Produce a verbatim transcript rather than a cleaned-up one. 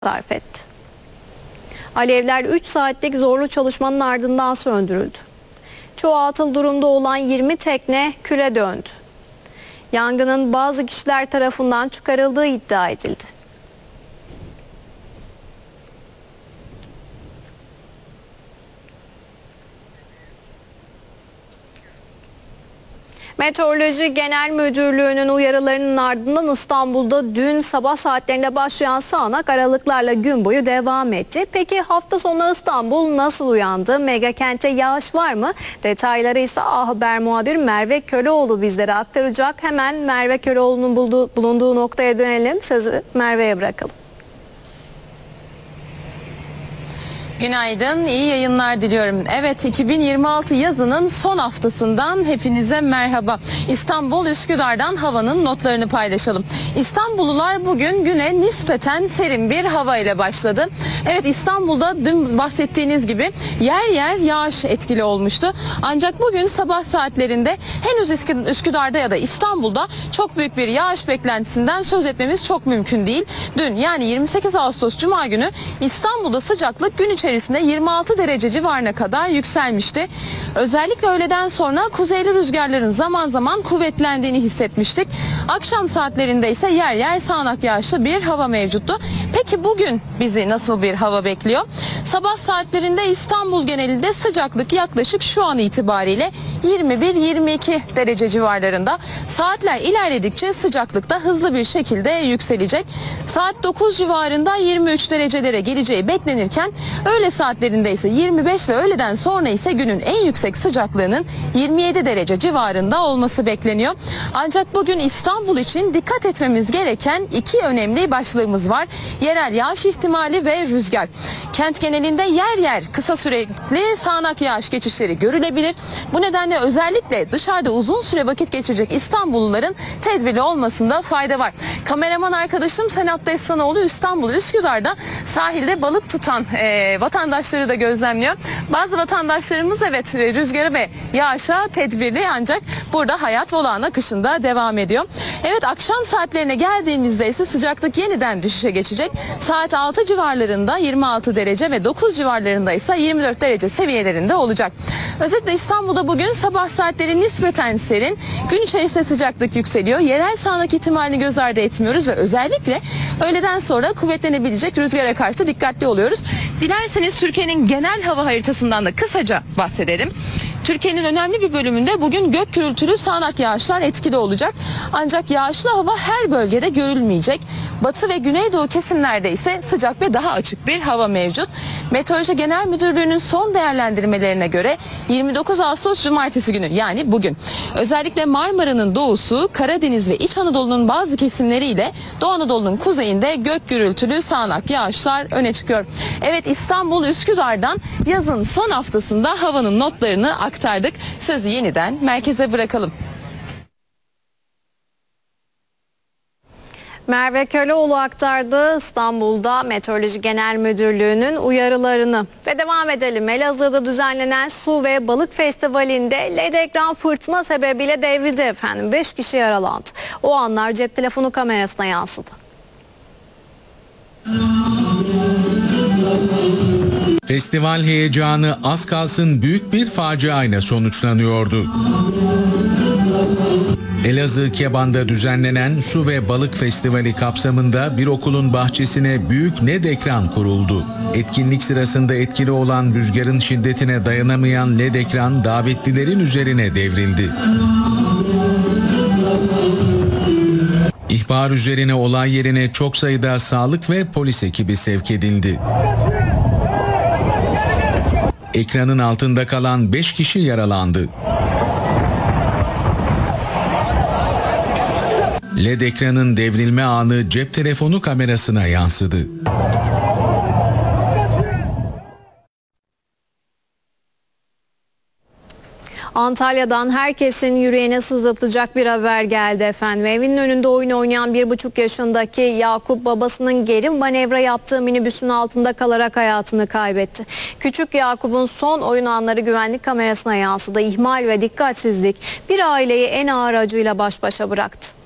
sarf etti. Alevler üç saatlik zorlu çalışmanın ardından söndürüldü. Çoğu atıl durumda olan yirmi tekne küle döndü. Yangının bazı kişiler tarafından çıkarıldığı iddia edildi. Meteoroloji Genel Müdürlüğü'nün uyarılarının ardından İstanbul'da dün sabah saatlerinde başlayan sağanak aralıklarla gün boyu devam etti. Peki hafta sonu İstanbul nasıl uyandı? Megakent'te yağış var mı? Detayları ise A Haber muhabir Merve Köleoğlu bizlere aktaracak. Hemen Merve Köleoğlu'nun bulduğu, bulunduğu noktaya dönelim. Sözü Merve'ye bırakalım. Günaydın, iyi yayınlar diliyorum. Evet, iki bin yirmi altı yazının son haftasından hepinize merhaba. İstanbul Üsküdar'dan havanın notlarını paylaşalım. İstanbullular bugün güne nispeten serin bir hava ile başladı. Evet, İstanbul'da dün bahsettiğiniz gibi yer yer yağış etkili olmuştu. Ancak bugün sabah saatlerinde henüz Üsküdar'da ya da İstanbul'da çok büyük bir yağış beklentisinden söz etmemiz çok mümkün değil. Dün yani yirmi sekiz Ağustos Cuma günü İstanbul'da sıcaklık gün içerisinde yirmi altı derece civarına kadar yükselmişti. Özellikle öğleden sonra kuzeyli rüzgarların zaman zaman kuvvetlendiğini hissetmiştik. Akşam saatlerinde ise yer yer sağanak yağışlı bir hava mevcuttu. Peki bugün bizi nasıl bir hava bekliyor? Sabah saatlerinde İstanbul genelinde sıcaklık yaklaşık şu an itibariyle yirmi bir yirmi iki derece civarlarında. Saatler ilerledikçe sıcaklık da hızlı bir şekilde yükselecek. Saat dokuz civarında yirmi üç derecelere geleceği beklenirken öğle saatlerinde ise yirmi beş ve öğleden sonra ise günün en yüksek sıcaklığının yirmi yedi derece civarında olması bekleniyor. Ancak bugün İstanbul için dikkat etmemiz gereken iki önemli başlığımız var. Yerel yağış ihtimali ve rüzgar. Kent genelinde yer yer kısa sürekli sağanak yağış geçişleri görülebilir. Bu nedenle özellikle dışarıda uzun süre vakit geçirecek İstanbulluların tedbirli olmasında fayda var. Kameraman arkadaşım Senat Destanoğlu İstanbul Üsküdar'da sahilde balık tutan e, vatandaşları da gözlemliyor. Bazı vatandaşlarımız evet rüzgara ve yağışa tedbirli ancak burada hayat olağan akışında devam ediyor. Evet, akşam saatlerine geldiğimizde ise sıcaklık yeniden düşüşe geçecek. Saat altı civarlarında yirmi altı derece ve dokuz civarlarında ise yirmi dört derece seviyelerinde olacak. Özetle İstanbul'da bugün sabah saatleri nispeten serin. Gün içerisinde sıcaklık yükseliyor. Yerel sağanak ihtimalini göz ardı etmiyoruz ve özellikle öğleden sonra kuvvetlenebilecek rüzgara karşı dikkatli oluyoruz. Dilerseniz Türkiye'nin genel hava haritasından da kısaca bahsedelim. Türkiye'nin önemli bir bölümünde bugün gök gürültülü sağanak yağışlar etkili olacak. Ancak yağışlı hava her bölgede görülmeyecek. Batı ve güneydoğu kesimlerde ise sıcak ve daha açık bir hava mevcut. Meteoroloji Genel Müdürlüğü'nün son değerlendirmelerine göre yirmi dokuz Ağustos Cumartesi günü yani bugün özellikle Marmara'nın doğusu, Karadeniz ve İç Anadolu'nun bazı kesimleriyle Doğu Anadolu'nun kuzeyinde gök gürültülü sağanak yağışlar öne çıkıyor. Evet, İstanbul Üsküdar'dan yazın son haftasında havanın notlarını aktardık. Sözü yeniden merkeze bırakalım. Merve Köleoğlu aktardı İstanbul'da Meteoroloji Genel Müdürlüğü'nün uyarılarını. Ve devam edelim. Elazığ'da düzenlenen Su ve Balık Festivali'nde L E D ekran fırtına sebebiyle devrildi efendim. beş kişi yaralandı. O anlar cep telefonu kamerasına yansıdı. Festival heyecanı az kalsın büyük bir faciayla sonuçlanıyordu. Elazığ Keban'da düzenlenen Su ve Balık Festivali kapsamında bir okulun bahçesine büyük L E D ekran kuruldu. Etkinlik sırasında etkili olan rüzgarın şiddetine dayanamayan L E D ekran davetlilerin üzerine devrildi. İhbar üzerine olay yerine çok sayıda sağlık ve polis ekibi sevk edildi. Ekranın altında kalan beş kişi yaralandı. L E D ekranın devrilme anı cep telefonu kamerasına yansıdı. Antalya'dan herkesin yüreğine sızlatacak bir haber geldi efendim. Evinin önünde oyun oynayan bir buçuk yaşındaki Yakup babasının geri manevra yaptığı minibüsün altında kalarak hayatını kaybetti. Küçük Yakup'un son oyun anları güvenlik kamerasına yansıdı. İhmal ve dikkatsizlik bir aileyi en ağır acıyla baş başa bıraktı.